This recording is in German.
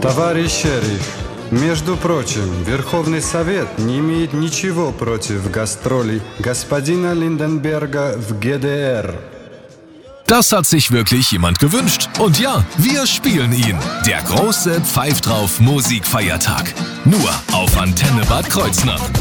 Товарищ шериф, между прочим, Верховный Совет не имеет ничего против гастролей господина Lindenberger в ГДР. Das hat sich wirklich jemand gewünscht. Und ja, wir spielen ihn. Der große Pfeif drauf Musikfeiertag. Nur auf Antenne Bad Kreuznach.